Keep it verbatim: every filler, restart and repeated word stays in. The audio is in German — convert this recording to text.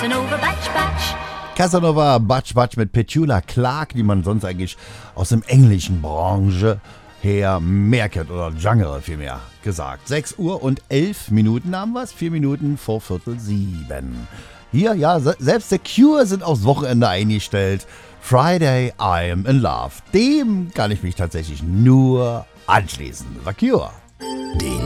Casanova Batch Batch. Casanova Batch Batch mit Petula Clark, die man sonst eigentlich aus dem englischen Branche her mehr kennt, oder Genre vielmehr gesagt. sechs Uhr und elf Minuten haben wir es, vier Minuten vor Viertel sieben. Hier, ja, se- selbst The Cure sind aufs Wochenende eingestellt. Friday, I'm in Love. Dem kann ich mich tatsächlich nur anschließen. The Cure. Den